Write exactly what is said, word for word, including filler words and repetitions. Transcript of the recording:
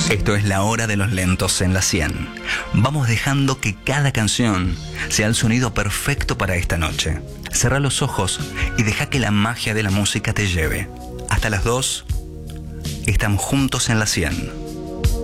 Esto es la hora de los lentos en la cien. Vamos dejando que cada canción sea el sonido perfecto para esta noche. Cerra los ojos y deja que la magia de la música te lleve. Hasta las dos, estamos juntos en la cien.